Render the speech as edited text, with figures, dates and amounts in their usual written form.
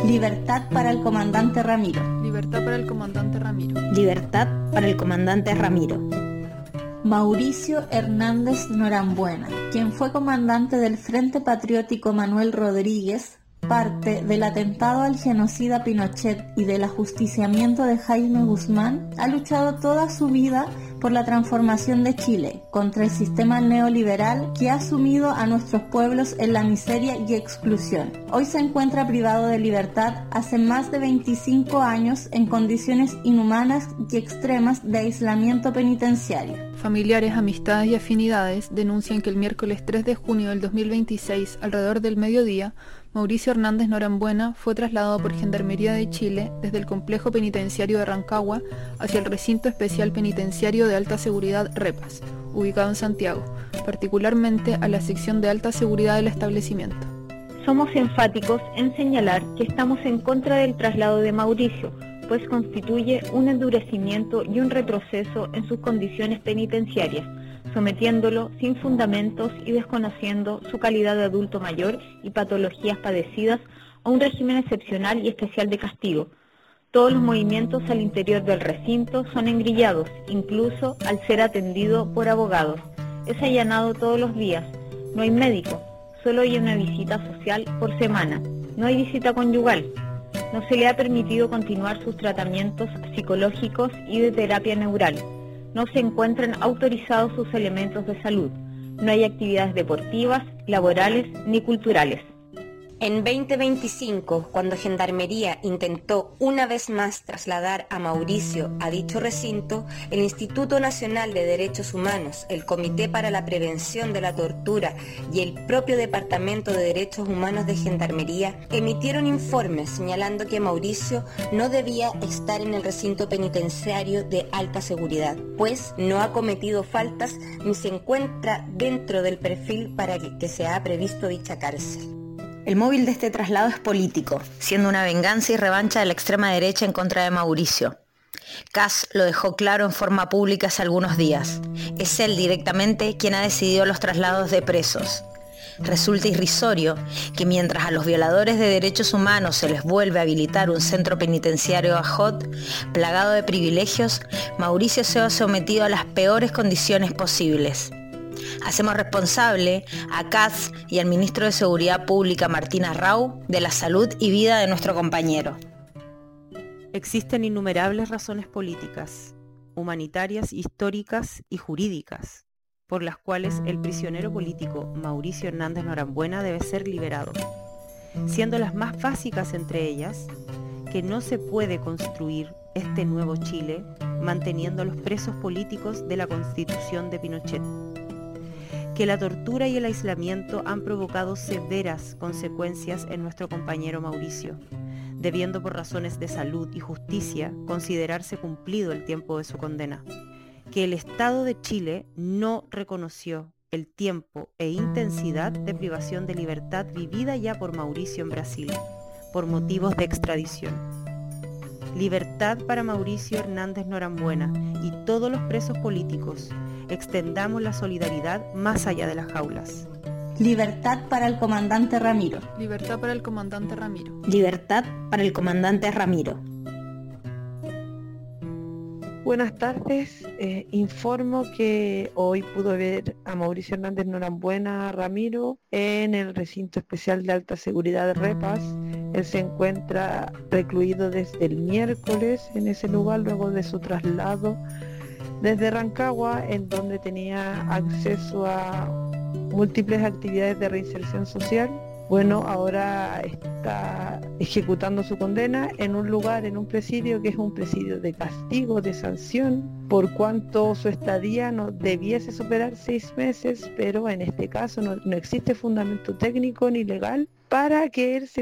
Libertad para el comandante Ramiro. Libertad para el comandante Ramiro. Libertad para el comandante Ramiro. Mauricio Hernández Norambuena, quien fue comandante del Frente Patriótico Manuel Rodríguez, parte del atentado al genocida Pinochet y del ajusticiamiento de Jaime Guzmán, ha luchado toda su vida por la transformación de Chile contra el sistema neoliberal que ha sumido a nuestros pueblos en la miseria y exclusión. Hoy se encuentra privado de libertad hace más de 25 años en condiciones inhumanas y extremas de aislamiento penitenciario. Familiares, amistades y afinidades denuncian que el miércoles 3 de junio del 2026, alrededor del mediodía, Mauricio Hernández Norambuena fue trasladado por Gendarmería de Chile desde el complejo penitenciario de Rancagua hacia el recinto especial penitenciario de alta seguridad Repas, ubicado en Santiago, particularmente a la sección de alta seguridad del establecimiento. Somos enfáticos en señalar que estamos en contra del traslado de Mauricio, pues constituye un endurecimiento y un retroceso en sus condiciones penitenciarias, sometiéndolo sin fundamentos y desconociendo su calidad de adulto mayor y patologías padecidas a un régimen excepcional y especial de castigo. Todos los movimientos al interior del recinto son engrillados, incluso al ser atendido por abogados. Es allanado todos los días, no hay médico, solo hay una visita social por semana, no hay visita conyugal. No se le ha permitido continuar sus tratamientos psicológicos y de terapia neural. No se encuentran autorizados sus elementos de salud. No hay actividades deportivas, laborales ni culturales. En 2025, cuando Gendarmería intentó una vez más trasladar a Mauricio a dicho recinto, el Instituto Nacional de Derechos Humanos, el Comité para la Prevención de la Tortura y el propio Departamento de Derechos Humanos de Gendarmería emitieron informes señalando que Mauricio no debía estar en el recinto penitenciario de alta seguridad, pues no ha cometido faltas ni se encuentra dentro del perfil para que se ha previsto dicha cárcel. El móvil de este traslado es político, siendo una venganza y revancha de la extrema derecha en contra de Mauricio. Kass lo dejó claro en forma pública hace algunos días. Es él directamente quien ha decidido los traslados de presos. Resulta irrisorio que mientras a los violadores de derechos humanos se les vuelve a habilitar un centro penitenciario ad-hoc, plagado de privilegios, Mauricio sea sometido a las peores condiciones posibles. Hacemos responsable a Kass y al ministro de Seguridad Pública, Martín Arrau, de la salud y vida de nuestro compañero. Existen innumerables razones políticas, humanitarias, históricas y jurídicas, por las cuales el prisionero político Mauricio Hernández Norambuena debe ser liberado, siendo las más básicas entre ellas que no se puede construir este nuevo Chile manteniendo a los presos políticos de la Constitución de Pinochet, que la tortura y el aislamiento han provocado severas consecuencias en nuestro compañero Mauricio, debiendo por razones de salud y justicia considerarse cumplido el tiempo de su condena, que el Estado de Chile no reconoció el tiempo e intensidad de privación de libertad vivida ya por Mauricio en Brasil, por motivos de extradición. Libertad para Mauricio Hernández Norambuena y todos los presos políticos. Extendamos la solidaridad más allá de las jaulas. Libertad para el comandante Ramiro. Libertad para el comandante Ramiro. Libertad para el comandante Ramiro. Buenas tardes, informo que hoy pudo ver a Mauricio Hernández Norambuena Ramiro en el recinto especial de alta seguridad de Repas. Él se encuentra recluido desde el miércoles en ese lugar luego de su traslado desde Rancagua, en donde tenía acceso a múltiples actividades de reinserción social. Bueno, ahora está ejecutando su condena en un lugar, en un presidio que es un presidio de castigo, de sanción, por cuanto su estadía no debiese superar 6 meses, pero en este caso no existe fundamento técnico ni legal para que él se